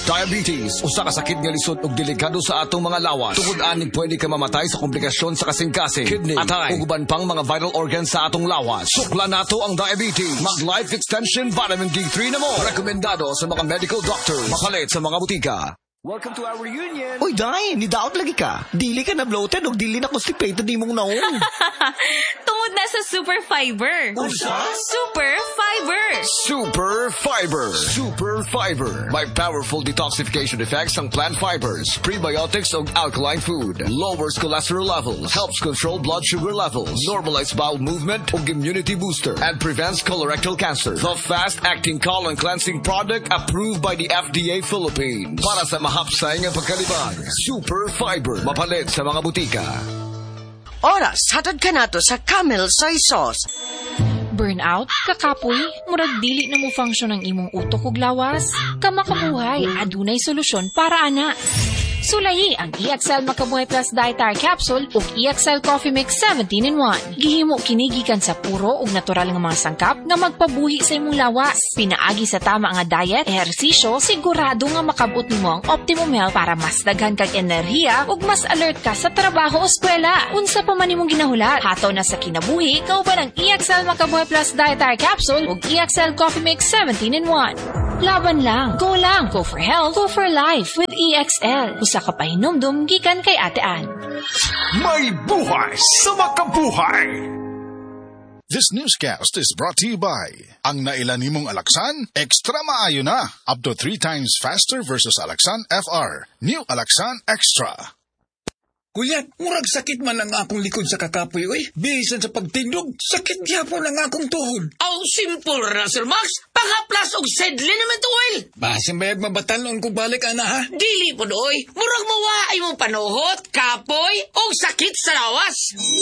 Diabetes, usa ka sakit nga lisod ug delikado sa atong mga lawas. Tungod aning pwede ka mamatay sa komplikasyon sa kasing-kasing, kidney, atay, ug uban pang mga vital organs sa atong lawas. Sukla nato ang diabetes. Mag Life Extension Vitamin D3 na mo. Rekomendado sa mga medical doctors. Makalit sa mga butika. Welcome to our reunion. Oy, Day, nidaot lagi ka. Dili ka na bloated o dili na constipated di mong naong. Tungod na sa Super Fiber. Usa? Super Fiber. Super Fiber. Super Fiber. May powerful detoxification effects ang plant fibers, prebiotics ug alkaline food. Lowers cholesterol levels, helps control blood sugar levels, normalize bowel movement ug immunity booster, and prevents colorectal cancer. The fast-acting colon cleansing product approved by the FDA Philippines. Para sa hapsay nga pagkalibang. Super Fiber. Mapalit sa mga butika. Oras, hatod ka nato sa Camel Soy Sauce. Burnout, kakapoy, murag dili na mo function ang imong utok ug lawas. Kamakabuhay, adunay solusyon para ana. Sulayi ang EXL Makabuhay Plus Dietary Capsule ug EXL Coffee Mix 17-in-1. Gihimo kini gikan sa puro ug natural nga mga sangkap nga magpabuhi sa imong lawas. Pinaagi sa tama nga diet, ehersisyo, sigurado nga makabot nimo ang optimum health para mas daghan kag enerhiya ug mas alert ka sa trabaho o eskwela. Unsa pa man imong ginahulat, hataw na sa kinabuhi, kauban ang EXL Makabuhay Plus Dietary Capsule ug EXL Coffee Mix 17-in-1. Laban lang, go for health, go for life with EXL. Usa ka pahinumdum gikan kay Ate Ann. May buhay sa makabuhay! This newscast is brought to you by ang nailan nimong Alaxan, extra maayo na. Up to 3 times faster versus Alaxan FR. New Alaxan Extra. Kuya, murag sakit man ang akong likod sa kakapoy, oy. Bisan sa pagtindog, sakit gyapon ang akong tuhod. Aw, simple ra, Sir Max. Pangaplas og Sed Liniment Oil. Basin bayag mabatalon kung balik, ana, ha? Dili po doy. Murag mawaay mo panuhot, kapoy, o sakit sa lawas.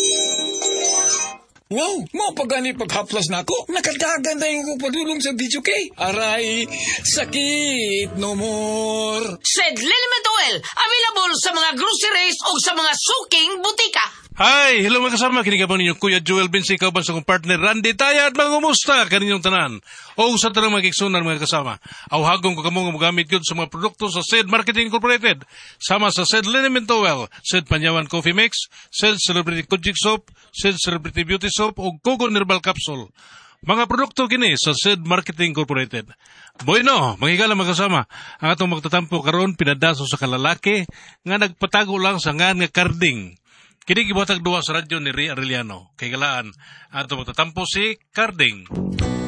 Wow, mo pagani paghaplas na ako. Nakadagan na yung padulong sa video kay. Aray, sakit no more. Sed Liniment Oil. Available sa mga groceries o sa mga suking butika. Hi! Hello mga kasama. Kinigabang ninyo Kuya Joel Vinci, kauban sa kong partner Randy Tayad. Mga kumusta kaninyong tanan? O sa tanang mga kiksunan mga kasama. Awhagong ko kamong magamit yun sa mga produkto sa SED Marketing Incorporated. Sama sa SED Liniment Oil, SED Panyawan Coffee Mix, SED Celebrity Kojic Soap, SED Celebrity Beauty Soap, o Coco Herbal Capsule. Mga produkto kini sa SED Marketing Incorporated. Bueno, magigala mga kasama. Ang atong magtatampo karon pinadaso sa kalalaki nga nagpatago lang sa ngan nga Carding. Kini gibuhatag duwa sa radyo ni Ray Arellano. Kay galaan, ato magtatampo si Carding.